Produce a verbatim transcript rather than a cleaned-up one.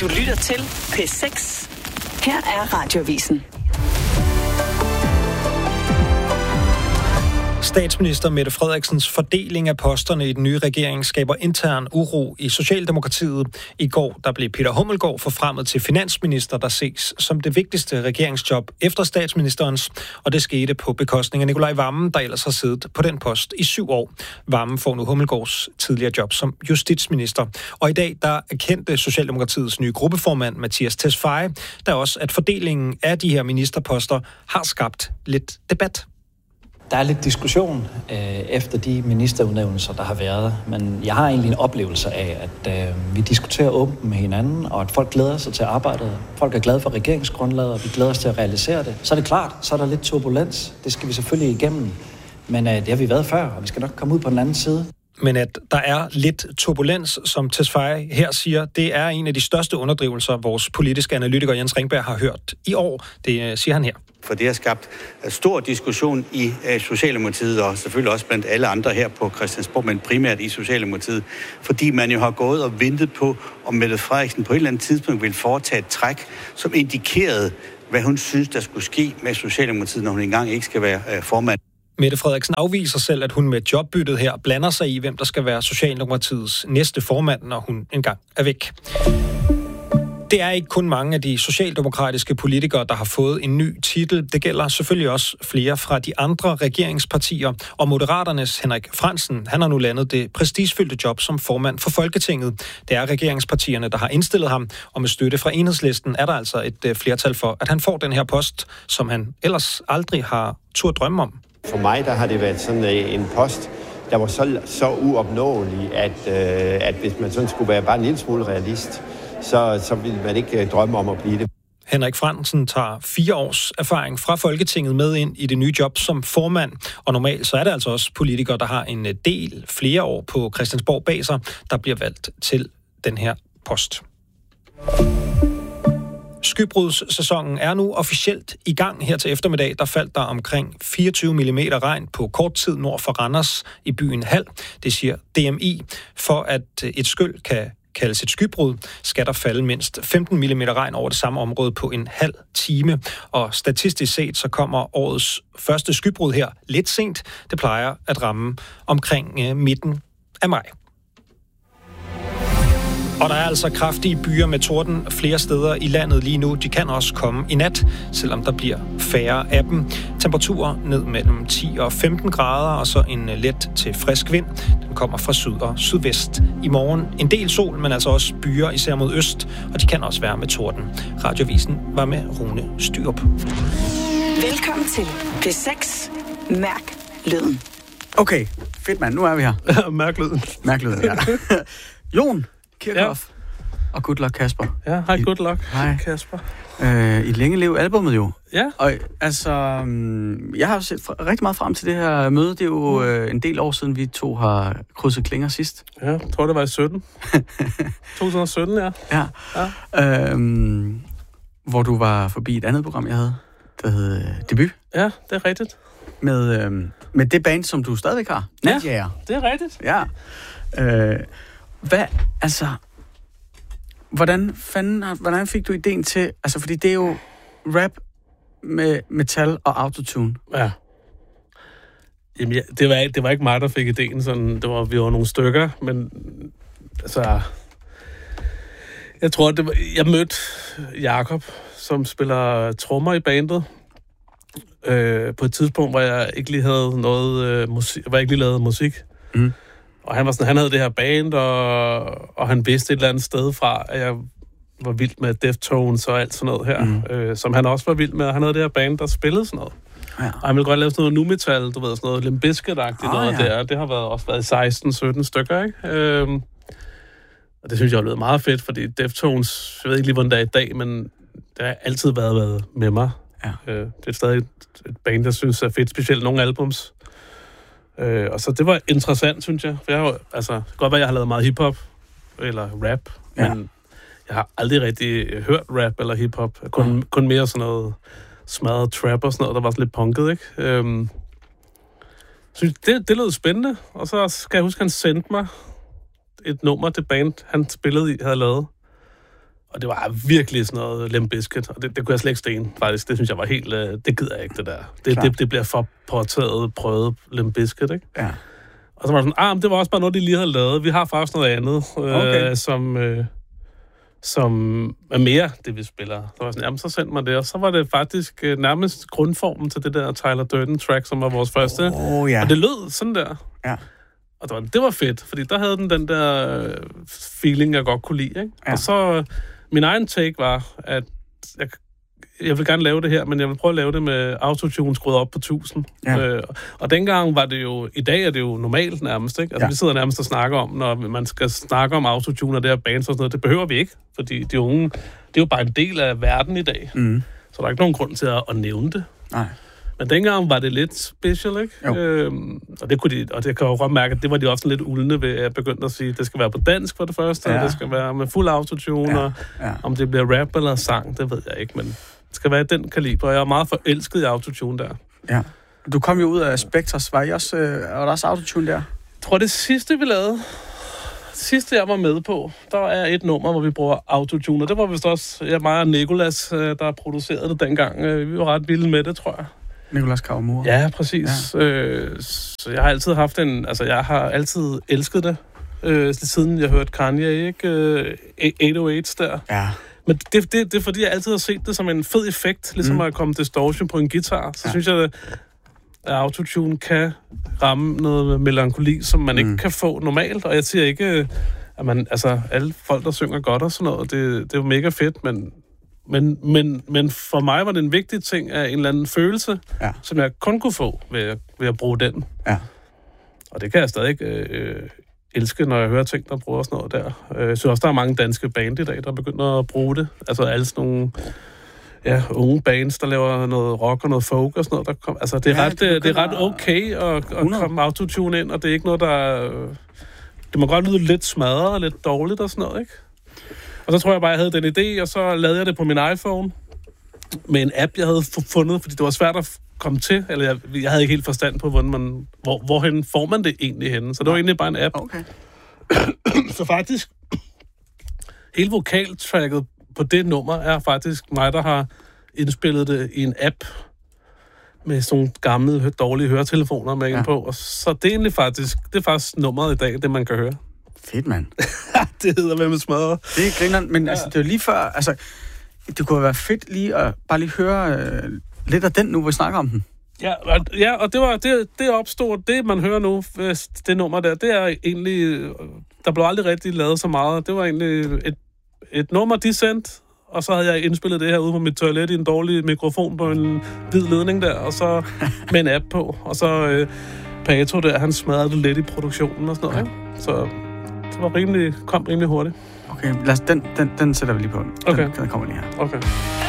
Du lytter til P seks. Her er Radioavisen. Statsminister Mette Frederiksens fordeling af posterne i den nye regering skaber intern uro i Socialdemokratiet. I går der blev Peter Hummelgaard forfremmet til finansminister, der ses som det vigtigste regeringsjob efter statsministerens, og det skete på bekostning af Nicolai Wammen, der ellers har siddet på den post i syv år. Wammen får nu Hummelgaards tidligere job som justitsminister. Og i dag der erkendte Socialdemokratiets nye gruppeformand Mattias Tesfaye, der også at fordelingen af de her ministerposter har skabt lidt debat. Der er lidt diskussion øh, efter de ministerudnævnelser, der har været, men jeg har egentlig en oplevelse af, at øh, vi diskuterer åbent med hinanden, og at folk glæder sig til arbejdet. Folk er glade for regeringsgrundlaget, og vi glæder os til at realisere det. Så er det klart, så er der lidt turbulens. Det skal vi selvfølgelig igennem, men øh, det har vi været før, og vi skal nok komme ud på den anden side. Men at der er lidt turbulens, som Tesfaye her siger, det er en af de største underdrivelser, vores politiske analytiker Jens Ringberg har hørt i år. Det siger han her. For det har skabt stor diskussion i Socialdemokratiet, og selvfølgelig også blandt alle andre her på Christiansborg, men primært i Socialdemokratiet, fordi man jo har gået og ventet på, om Mette Frederiksen på et eller andet tidspunkt ville foretage et træk, som indikerede, hvad hun synes, der skulle ske med Socialdemokratiet, når hun engang ikke skal være formand. Mette Frederiksen afviser selv, at hun med jobbyttet her blander sig i, hvem der skal være Socialdemokratiets næste formand, når hun engang er væk. Det er ikke kun mange af de socialdemokratiske politikere, der har fået en ny titel. Det gælder selvfølgelig også flere fra de andre regeringspartier. Og Moderaternes Henrik Frandsen, han har nu landet det prestigefyldte job som formand for Folketinget. Det er regeringspartierne, der har indstillet ham, og med støtte fra Enhedslisten er der altså et flertal for, at han får den her post, som han ellers aldrig har turde drømme om. For mig der har det været sådan en post, der var så, så uopnåelig, at, øh, at hvis man sådan skulle være bare en lille smule realist, så, så ville man ikke drømme om at blive det. Henrik Frandsen tager fire års erfaring fra Folketinget med ind i det nye job som formand, og normalt så er det altså også politikere, der har en del flere år på Christiansborg bag sig, der bliver valgt til den her post. Skybrudssæsonen er nu officielt i gang her til eftermiddag. Der faldt der omkring fireogtyve millimeter regn på kort tid nord for Randers i byen Hald. Det siger D M I. For at et skyl kan kaldes et skybrud, skal der falde mindst femten millimeter regn over det samme område på en halv time. Og statistisk set så kommer årets første skybrud her lidt sent. Det plejer at ramme omkring midten af maj. Og der er altså kraftige byer med torden flere steder i landet lige nu. De kan også komme i nat, selvom der bliver færre af dem. Temperaturer ned mellem ti og femten grader, og så en let til frisk vind. Den kommer fra syd og sydvest. I morgen en del sol, men altså også byer, især mod øst, og de kan også være med torden. Radioavisen var med Rune Styrup. Velkommen til P seks. Mærk lyden. Okay, fedt mand, nu er vi her. Mærk lyden. Mærk lyden, ja. Jon Kirchhoff. Ja. Og good luck, Kasper. Ja, hej, good luck, hej. Kasper. Øh, I Længe Lev albumet jo. Ja. Og altså, jeg har set rigtig meget frem til det her møde. Det er jo mm. øh, en del år siden, vi to har krydset klinger sidst. Ja, jeg tror, det var i sytten. to tusind og sytten, ja. Ja. ja. Øhm, hvor du var forbi et andet program, jeg havde, der hed øh, Debut. Ja, det er rigtigt. Med, øh, med det band, som du stadigvæk har. Ja, Natjager. Det er rigtigt. Ja. Øh, Hvad, altså, hvordan fanden, hvordan fik du ideen til, altså, fordi det er jo rap med metal og autotune. Ja. Jamen, ja, det, var, det var ikke mig, der fik ideen, sådan, det var, vi var nogle stykker, men, altså, jeg tror, det var, jeg mødte Jakob, som spiller trommer i bandet, øh, på et tidspunkt, hvor jeg ikke lige havde noget øh, musik, hvor jeg ikke lige lavede musik. Mm. Og han var sådan, han havde det her band, og, og han vidste et eller andet sted fra, at jeg var vild med Deftones og alt sådan noget her, mm. øh, som han også var vild med. Og han havde det her band, der spillede sådan noget. Ja. Og han ville godt lave sådan noget nu-metal, du ved, sådan noget Limp Bizkit-agtigt oh, noget ja. der. Det har været, også været seksten sytten stykker, ikke? Øhm, og det synes jeg har blevet meget fedt, fordi Deftones, jeg ved ikke lige, hvordan det er i dag, men det har altid været, været med mig. Ja. Øh, det er stadig et, et band, jeg synes er fedt, specielt nogle albums. Øh, og så det var interessant, synes jeg. For jeg har, altså, det kan godt være, jeg har lavet meget hiphop, eller rap, ja. men jeg har aldrig rigtig hørt rap eller hiphop. Kun, mm. kun mere sådan noget smadret trap og sådan noget, der var sådan lidt punket, ikke? Øhm, synes, det, det lød spændende, og så skal jeg huske, han sendte mig et nummer til band, han spillede i, havde lavet. Og det var virkelig sådan noget Limp Bizkit, og det, det kunne jeg slet ikke stene, faktisk. Det synes jeg var helt... Øh, det gider jeg ikke, det der. Det, det, det bliver for påtaget, prøvet Limp Bizkit, ikke? Ja. Og så var det sådan, ah, men det var også bare noget, de lige havde lavet. Vi har faktisk noget andet, øh, okay. som, øh, som er mere det, vi spiller. Så var sådan, jamen, så sendte man det. Og så var det faktisk øh, nærmest grundformen til det der Tyler Durden-track, som var vores første. Oh, ja. Og det lød sådan der. Ja. Og det var, det var fedt, fordi der havde den den der øh, feeling, jeg godt kunne lide, ikke? Ja. Og så, øh, min egen take var, at jeg, jeg vil gerne lave det her, men jeg vil prøve at lave det med autotune skruet op på tusind. Ja. Øh, og dengang var det jo, i dag er det jo normalt nærmest, ikke? Altså, ja. Vi sidder nærmest og snakker om, når man skal snakke om autotune og det her bands og sådan noget, det behøver vi ikke, fordi de unge, det er jo bare en del af verden i dag. Mm. Så der er ikke nogen grund til at, at nævne det. Nej. Men dengang var det lidt special, ikke? Øhm, og det kunne de, og det kan jeg jo godt mærke, at det var de også lidt uldne ved, at jeg begyndte at sige, at det skal være på dansk for det første, ja. Og det skal være med fuld autotune, ja. Ja. Og om det bliver rap eller sang, det ved jeg ikke, men det skal være i den kaliber, og jeg er meget forelsket i autotune der. Ja. Du kom jo ud af Spectres, var I også, øh, var der også autotune der? Jeg tror, det sidste, vi lavede, det sidste, jeg var med på, der er et nummer, hvor vi bruger autotune, og det var vist også jeg, mig og Nicolas, der producerede det dengang. Vi var ret vilde med det, tror jeg. Nicolas Kawamura. Ja, præcis. Ja. Øh, så jeg har altid haft en... Altså, jeg har altid elsket det, øh, siden jeg hørte Kanye, ikke? Øh, otte nul otte der. Ja. Men det, det, det er, fordi jeg altid har set det som en fed effekt, ligesom mm. at komme distortion på en guitar. Så ja. Synes jeg, at autotune kan ramme noget melankoli, som man mm. ikke kan få normalt. Og jeg siger ikke, at man... Altså, alle folk, der synger godt og sådan noget, det, det er jo mega fedt, men... Men, men, men for mig var det en vigtig ting af en eller anden følelse, ja. Som jeg kun kunne få ved, ved at bruge den. Ja. Og det kan jeg stadig øh, elske, når jeg hører ting, der bruger sådan noget der. Jeg synes også, der er mange danske band i dag, der begynder at bruge det. Altså alle sådan nogle ja, unge bands, der laver noget rock og noget folk og sådan noget. Der kom, altså det er, ja, ret, det, det er ret okay at, at komme autotune ind, og det er ikke noget, der... Det må godt lyde lidt smadret og lidt dårligt og sådan noget, ikke? Og så tror jeg bare, jeg havde den idé, og så lavede jeg det på min iPhone med en app, jeg havde fundet, fordi det var svært at komme til, eller jeg, jeg havde ikke helt forstand på, hvordan man, hvor, hvorhen får man det egentlig henne. Så det var egentlig bare en app. Okay. Så faktisk, hele vokaltracket på det nummer er faktisk mig, der har indspillet det i en app med sådan nogle gamle, dårlige høretelefoner med ja. En på. Og så det er egentlig faktisk, det er faktisk nummeret i dag, det man kan høre. Fedt, mand. Det hedder hvem med smadre. Det er grineren, men ja. Altså, det er jo lige før, altså, det kunne være fedt lige at bare lige høre øh, lidt af den nu, hvor vi snakker om den. Ja, og, ja, og det var det, det opstod, det man hører nu, det nummer der, det er egentlig, der blev aldrig rigtig lavet så meget. Det var egentlig et, et nummer, de sendte, og så havde jeg indspillet det her ude på mit toilet i en dårlig mikrofon på en hvid ledning der, og så med en app på, og så øh, Pato der, han smadrede det lidt i produktionen og sådan noget, ja. Ikke? Så det var rimelig, kom rimelig hurtigt. Okay, lad os, den, den, den sætter vi lige på. Den, okay. Den kommer lige her. Okay.